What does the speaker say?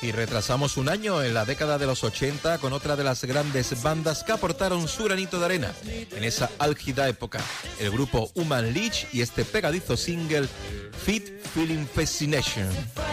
Y retrasamos un año en la década de los 80 con otra de las grandes bandas que aportaron su granito de arena en esa álgida época, el grupo Human Leech y este pegadizo single Fit Feeling Fascination.